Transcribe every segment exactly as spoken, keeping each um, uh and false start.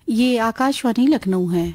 ये आकाशवाणी लखनऊ है।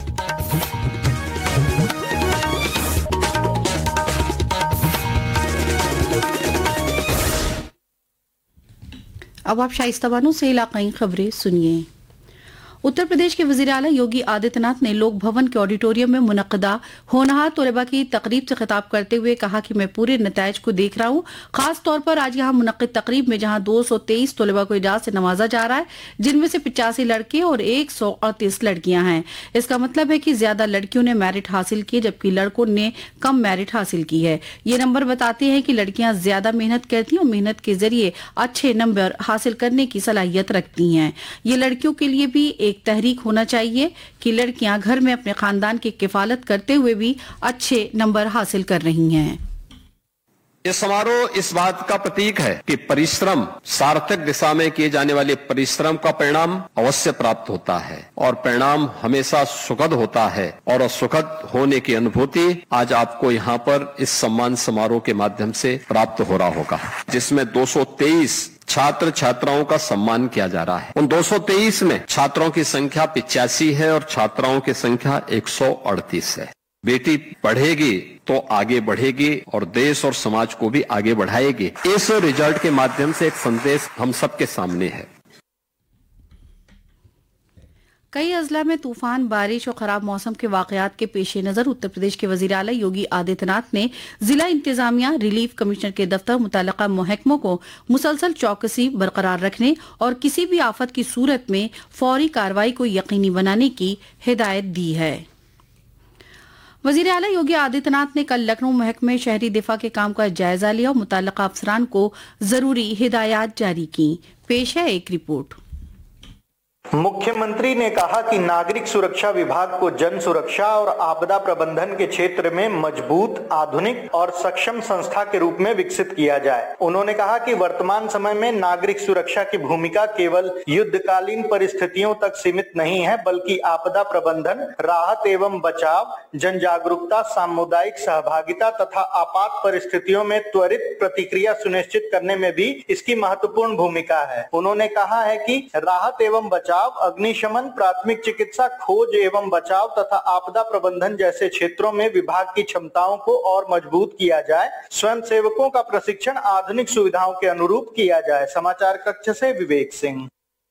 अब आप शाइस्ता बानो से इलाकाई खबरें सुनिए। उत्तर प्रदेश के वजीर आला योगी आदित्यनाथ ने लोक भवन के ऑडिटोरियम में मुनक्कदा होनहार तलबा की तकरीब से खिताब करते हुए कहा कि मैं पूरे नतायज को देख रहा हूँ। खास तौर पर आज यहाँ मुनक्किद तकरीब में जहाँ दो सौ तेईस तलबा को इजाजत से नवाजा जा रहा है, जिनमें से पिचासी लड़के और एक सौ अड़तीस लड़कियां हैं। इसका मतलब है कि ज्यादा लड़कियों ने मेरिट हासिल की, जबकि लड़कों ने कम मेरिट हासिल की है। ये नंबर बताते हैं कि लड़कियां ज्यादा मेहनत करती हैं और मेहनत के जरिए अच्छे नंबर हासिल करने की सलाहियत रखती हैं। ये लड़कियों के लिए भी एक तहरीक होना चाहिए कि लड़कियां घर में अपने खानदान की किफालत करते हुए भी अच्छे नंबर हासिल कर रही हैं। ये समारोह इस बात का प्रतीक है कि परिश्रम, सार्थक दिशा में किए जाने वाले परिश्रम का परिणाम अवश्य प्राप्त होता है और परिणाम हमेशा सुखद होता है। और सुखद होने की अनुभूति आज आपको यहाँ पर इस सम्मान समारोह के माध्यम से प्राप्त हो रहा होगा, जिसमें दो सौ तेईस छात्र छात्राओं का सम्मान किया जा रहा है। उन दो सौ तेईस में छात्रों की संख्या पिचासी है और छात्राओं की संख्या एक सौ अड़तीस है। बेटी पढ़ेगी तो आगे बढ़ेगी और देश और समाज को भी आगे बढ़ाएगी। इस रिजल्ट के माध्यम से एक संदेश हम सबके सामने है। कई अजला में तूफान, बारिश और खराब मौसम के वाकयात के पेश नजर उत्तर प्रदेश के वजीर आला योगी आदित्यनाथ ने जिला इंतजामिया, रिलीफ कमिश्नर के दफ्तर, मुताल्लिका महकमों को मुसलसल चौकसी बरकरार रखने और किसी भी आफत की सूरत में फौरी कार्रवाई को यकीनी बनाने की हिदायत दी है। वजीर आला योगी आदित्यनाथ ने कल लखनऊ महकमे शहरी दिफा के काम का जायजा लिया और मुताल्लिका अफसरान को जरूरी हिदायत जारी की। पेश है एक रिपोर्ट। मुख्यमंत्री ने कहा कि नागरिक सुरक्षा विभाग को जन सुरक्षा और आपदा प्रबंधन के क्षेत्र में मजबूत, आधुनिक और सक्षम संस्था के रूप में विकसित किया जाए। उन्होंने कहा कि वर्तमान समय में नागरिक सुरक्षा की भूमिका केवल युद्धकालीन परिस्थितियों तक सीमित नहीं है, बल्कि आपदा प्रबंधन, राहत एवं बचाव, जन जागरूकता, सामुदायिक सहभागिता तथा आपात परिस्थितियों में त्वरित प्रतिक्रिया सुनिश्चित करने में भी इसकी महत्वपूर्ण भूमिका है। उन्होंने कहा है कि राहत एवं बचाव, अग्निशमन, प्राथमिक चिकित्सा, खोज एवं बचाव तथा आपदा प्रबंधन जैसे क्षेत्रों में विभाग की क्षमताओं को और मजबूत किया जाए। स्वयं सेवकों का प्रशिक्षण आधुनिक सुविधाओं के अनुरूप किया जाए। समाचार कक्ष से Vivek Singh.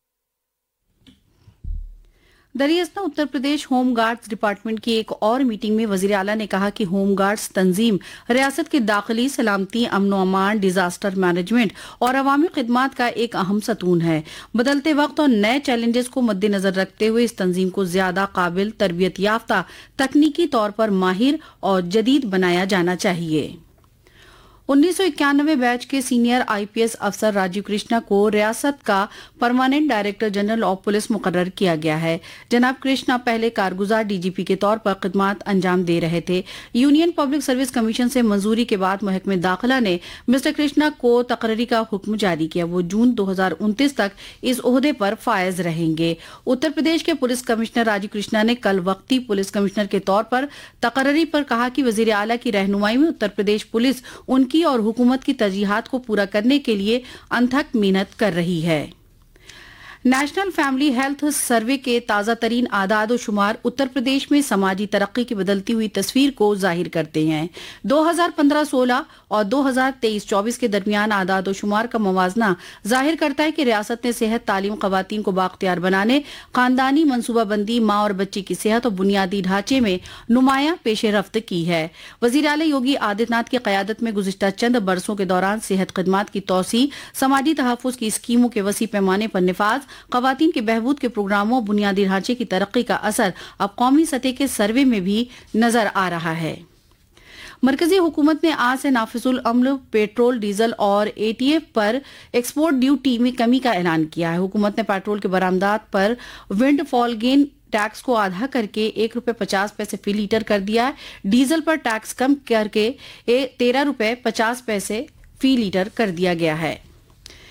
दरियास्ता Uttar Pradesh home guards department की एक और मीटिंग में वजीर आला ने कहा कि होम गार्ड्स तंजीम रियासत के दाखिली सलामती, अमनो अमान, डिजास्टर मैनेजमेंट और अवामी खिदमात का एक अहम सतून है। बदलते वक्त और नए चैलेंजेस को मद्देनजर रखते हुए इस तंजीम को ज्यादा काबिल, तरबियत याफ्ता, तकनीकी तौर पर माहिर और जदीद बनाया जाना चाहिए। उन्नीस सौ इक्यानवे बैच के सीनियर आईपीएस अफसर राजीव कृष्णा को रियासत का permanent director general of police मुकर्रर किया गया है। जनाब कृष्णा पहले कारगुजार डीजीपी के तौर पर खिदमात अंजाम दे रहे थे। यूनियन पब्लिक सर्विस कमीशन से मंजूरी के बाद महकमे दाखिला ने मिस्टर कृष्णा को तकर्री का हुक्म जारी किया। वो जून दो हजार उनतीस तक इस ओहदे पर फायज रहेंगे। उत्तर प्रदेश के पुलिस कमिश्नर राजीव कृष्णा ने कल वक्ती पुलिस कमिश्नर के तौर पर तकर्री पर कहा कि वजीर आला की रहनुमाई में उत्तर प्रदेश पुलिस उनकी और हुकूमत की तरजीहात को पूरा करने के लिए अनथक मेहनत कर रही है। नेशनल फैमिली हेल्थ सर्वे के ताज़ा तरीन आदाद और शुमार उत्तर प्रदेश में समाजी तरक्की की बदलती हुई तस्वीर को जाहिर करते हैं। दो हजार पंद्रह सोलह और दो हजार तेईस चौबीस के दरमियान आदाद और शुमार का मवाजना जाहिर करता है कि रियासत ने सेहत, तालीम, खवातीन को बाख्तियार बनाने, खानदानी मनसूबाबंदी, माँ और बच्ची की सेहत और बुनियादी ढांचे में नुमायां पेशरफ्त की है। वजीर आला योगी आदित्यनाथ की क़यादत में गुज़िश्ता चंद बरसों के दौरान सेहत खिदमात की तौसी, समाजी तहफ़्फ़ुज़ की स्कीमों के वसी पैमाने पर निफाज, ख़वातीन के बहबूद के प्रोग्रामों, बुनियादी ढांचे की तरक्की का असर अब कौमी सतह के सर्वे में भी नजर आ रहा है। मरकजी हुकूमत ने आज से नाफिजुल अम्ल पेट्रोल, डीजल और एटीएफ पर एक्सपोर्ट ड्यूटी में कमी का ऐलान किया है। हुकूमत ने पेट्रोल के बरामदात पर विंड फॉल गेन टैक्स को आधा करके एक रुपए पचास पैसे फी लीटर कर दिया है। डीजल पर टैक्स कम करके तेरह रुपए पचास पैसे फी लीटर कर दिया गया है।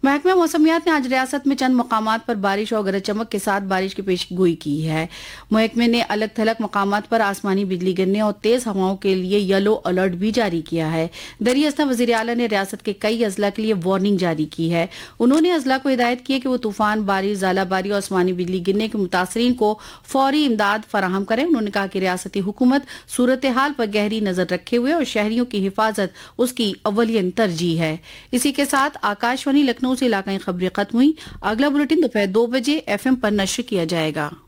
महकमा मौसमियात ने आज रियासत में चंद मकामात पर बारिश और गरज चमक के साथ बारिश की पेशगोई की है। महकमे ने अलग थलग मकामात पर आसमानी बिजली गिरने और तेज हवाओं के लिए येलो अलर्ट भी जारी किया है। दरियास्ता वजीर आला ने रियासत के कई अजला के लिए वार्निंग जारी की है। उन्होंने अजला को हिदायत की है कि वो तूफान, बारिश, ज़ालाबारी और आसमानी बिजली गिरने के मुतासरीन को फौरी इमदाद फराहम करें। उन्होंने कहा कि रियासती हुकूमत सूरत हाल पर गहरी नजर रखे हुए और शहरियों की हिफाजत उसकी अव्वलियन तरजीह है। इसी के साथ आकाशवाणी लखनऊ से इलाकाई खबरें खत्म हुई। अगला बुलेटिन दोपहर दो बजे एफ एम पर नश्र किया जाएगा।